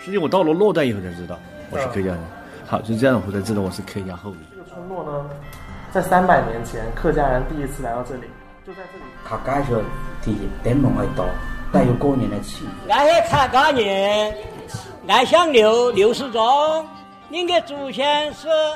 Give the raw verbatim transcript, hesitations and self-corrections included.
实际我到了洛段以后才知道我是客家人。好，就这样我才知道我是客家后裔。 这个村落呢，在三百年前客家人第一次来到这里，就在这里。 客家人的灯笼爱到，带有过年的气氛。 俺是客家人，俺姓刘，刘世忠，您的祖先是。